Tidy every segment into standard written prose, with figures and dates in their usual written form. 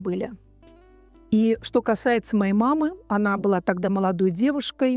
были. И что касается моей мамы, она была тогда молодой девушкой,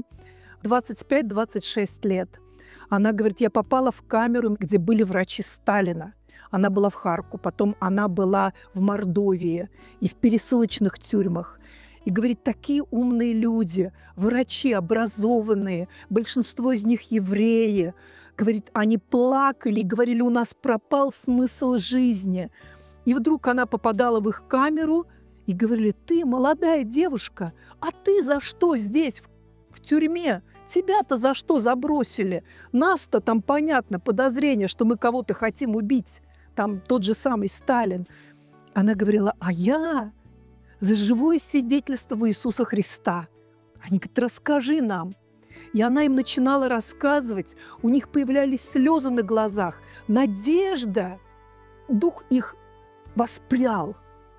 25-26 лет. Она говорит, я попала в камеру, где были врачи Сталина. Она была в Харку, потом она была в Мордовии и в пересылочных тюрьмах. И говорит, такие умные люди, врачи образованные, большинство из них евреи. Говорит, они плакали и говорили, у нас пропал смысл жизни. И вдруг она попадала в их камеру и говорили, ты молодая девушка, а ты за что здесь, в тюрьме? Тебя-то за что забросили? Нас-то там, понятно, подозрение, что мы кого-то хотим убить. Там тот же самый Сталин. Она говорила, а я за живое свидетельство Иисуса Христа. Они говорят, расскажи нам. И она им начинала рассказывать. У них появлялись слезы на глазах. Надежда. Дух их воспрял.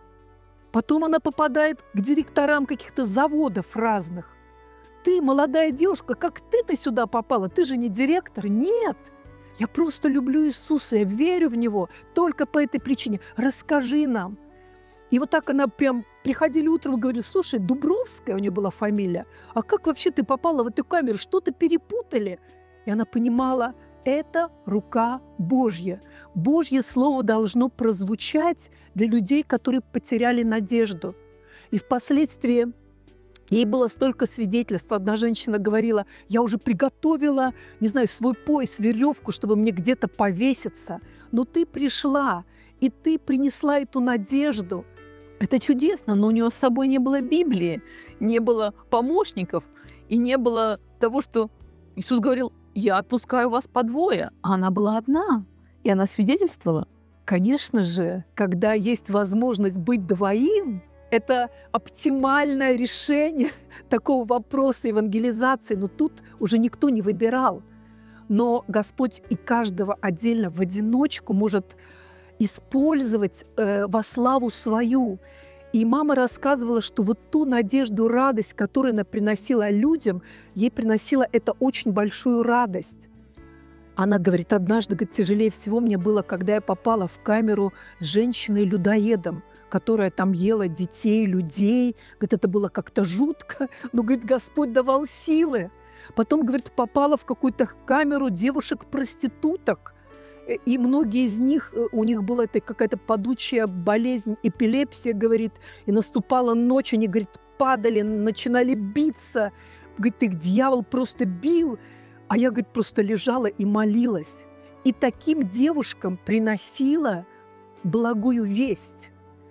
Потом она попадает к директорам каких-то заводов разных. Ты, молодая девушка, как ты-то сюда попала? Ты же не директор? Нет. Я просто люблю Иисуса, я верю в Него только по этой причине. Расскажи нам. И вот так она прям приходили утром и говорили, слушай, Дубровская у нее была фамилия, а как вообще ты попала в эту камеру? Что-то перепутали? И она понимала, это рука Божья. Божье слово должно прозвучать для людей, которые потеряли надежду. И впоследствии ей было столько свидетельств. Одна женщина говорила, я уже приготовила, не знаю, свой пояс, веревку, чтобы мне где-то повеситься. Но ты пришла, и ты принесла эту надежду. Это чудесно, но у нее с собой не было Библии, не было помощников и не было того, что Иисус говорил, я отпускаю вас по двое, а она была одна, и она свидетельствовала. Конечно же, когда есть возможность быть двоим, это оптимальное решение такого вопроса евангелизации, но тут уже никто не выбирал. Но Господь и каждого отдельно в одиночку может использовать во славу свою. И мама рассказывала, что вот ту надежду, радость, которую она приносила людям, ей приносила это очень большую радость. Она говорит, однажды, говорит, тяжелее всего мне было, когда я попала в камеру с женщиной-людоедом, которая там ела детей, людей. Говорит, это было как-то жутко, но, говорит, Господь давал силы. Потом, говорит, попала в какую-то камеру девушек-проституток, и многие из них, у них была какая-то падучая болезнь, эпилепсия, говорит, и наступала ночь, они, говорит, падали, начинали биться. Говорит, их дьявол просто бил, а я, говорит, просто лежала и молилась. И таким девушкам приносила благую весть.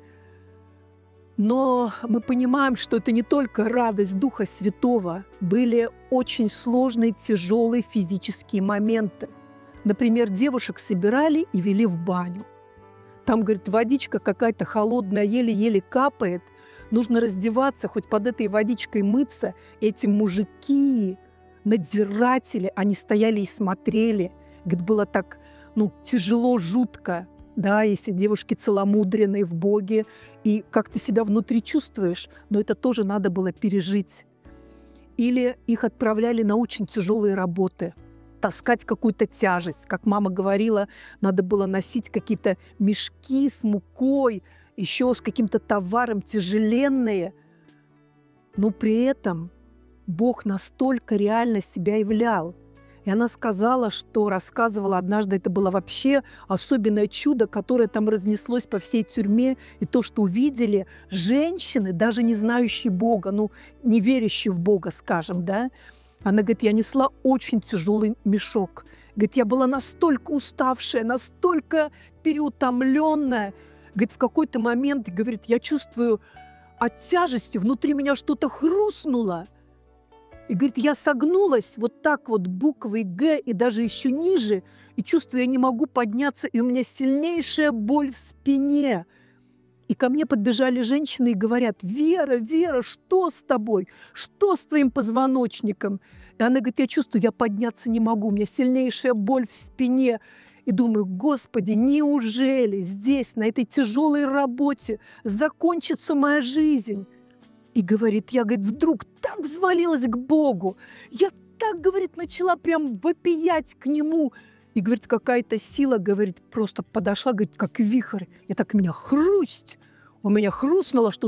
Но мы понимаем, что это не только радость Духа Святого, были очень сложные, тяжелые физические моменты. Например, девушек собирали и вели в баню. Там, говорит, водичка какая-то холодная, еле-еле капает. Нужно раздеваться, хоть под этой водичкой мыться. Эти мужики, надзиратели, они стояли и смотрели. Говорит, было так, тяжело, жутко. Да, если девушки целомудренные в Боге, и как ты себя внутри чувствуешь, но это тоже надо было пережить. Или их отправляли на очень тяжелые работы, таскать какую-то тяжесть. Как мама говорила, надо было носить какие-то мешки с мукой, еще с каким-то товаром тяжеленные. Но при этом Бог настолько реально себя являл. И она рассказывала однажды, это было вообще особенное чудо, которое там разнеслось по всей тюрьме. И то, что увидели женщины, даже не знающие Бога, не верящие в Бога, скажем, да. Она говорит, я несла очень тяжелый мешок. Говорит, я была настолько уставшая, настолько переутомленная. Говорит, в какой-то момент, говорит, я чувствую от тяжести, внутри меня что-то хрустнуло. И, говорит, я согнулась вот так вот буквой «Г» и даже еще ниже, и чувствую, я не могу подняться, и у меня сильнейшая боль в спине. И ко мне подбежали женщины и говорят, Вера, Вера, что с тобой? Что с твоим позвоночником? И она говорит, я чувствую, я подняться не могу, у меня сильнейшая боль в спине. И думаю, Господи, неужели здесь, на этой тяжелой работе, закончится моя жизнь? И говорит, я, говорит, вдруг так взвалилась к Богу. Я так, говорит, начала прям вопиять к Нему. И, говорит, какая-то сила, говорит, просто подошла, говорит, как вихрь. И так меня хрусть. У меня хрустнуло, что